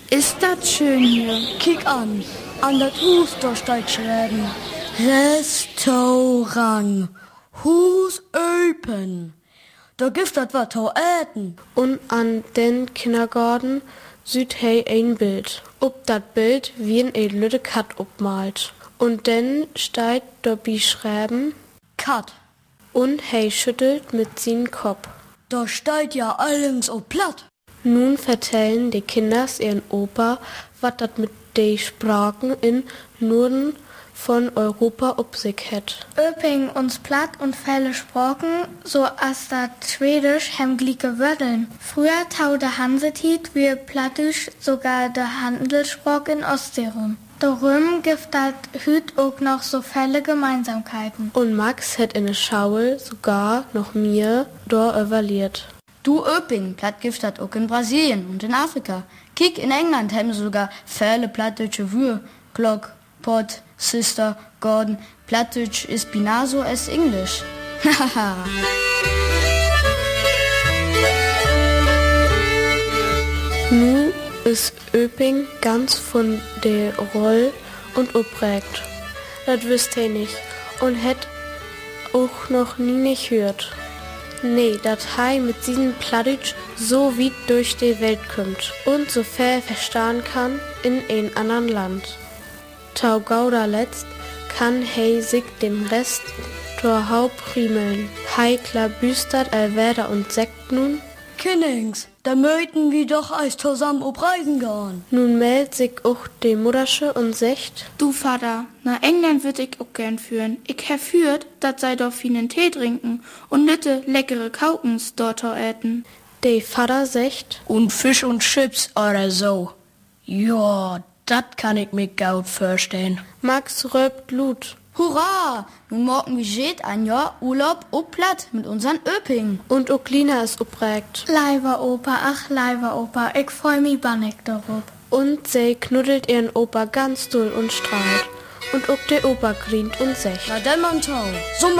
Ist das schön hier? Kick an das Hus da steht schreiben. Restaurant, Hus open. Da gibt das was zu essen. Und an den Kindergarten sieht hey ein Bild. Ob dat Bild wie ein lütte Kat obmalt. Und dann steht da beschreiben Kat. Und hey schüttelt mit sin Kopf. Da steht ja allens o platt. Nun vertellen die Kinders ihren Opa, wat dat mit de Sprachen in Norden von Europa ob sich het. Öping uns platt und viele Sprachen, so as dat Schwedisch hem glicke Wörteln. Früher tau de Hansetit wie Plattisch sogar de Handelssprach in Ostseerum. Darum gibt dat hüt auch noch so viele Gemeinsamkeiten. Und Max het in der Schaul sogar noch mir da überliert. Du Öping, platt gibt dat auch in Brasilien und in Afrika. Kick, in England haben sogar viele plattdeutsche Wür. Glock, Pot, Sister, Gordon. Plattdeutsch ist binaso as Englisch. Haha. Nu ist Öping ganz von der Roll und upprägt. Das wüsst ihr nicht und hätt auch noch nie nicht hört. Nee, dat Hai mit diesem Plattdeutsch so weit durch die Welt kommt und so viel verstehen kann in ein anderen Land. Tau gauda letzt kann Hai sich den Rest zur Haupt riemeln. Hai klar büstert allwerder und sagt nun: Kinnings, da möchten wir doch als zusammen ob Reisen gehen. Nun meldet sich auch die Muttersche und sagt: Du Vater, nach England würd ich auch gern führen. Ich hab führt, dat sei doch vielen Tee trinken und nette leckere Kaukens dort äten. Der Vater sagt: Und Fisch und Chips oder so. Ja, dat kann ich mir gut vorstellen. Max röbt Blut. Hurra! Nun morgen wie geht ein Jahr Urlaub ob platt mit unseren Öping. Und Oklina ist upprägt. Leiber Opa, ach leiber Opa, ich freu mich bannig darauf. Und sie knuddelt ihren Opa ganz doll und strahlt. Und ob der Opa grient und sagt: Na denn, Mann, so